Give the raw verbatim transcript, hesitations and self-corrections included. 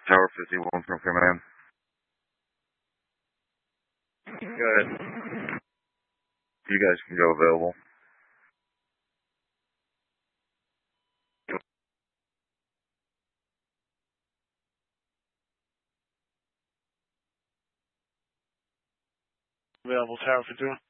Tower fifty-one from command. Good. You guys can go available. Available Tower fifty-one.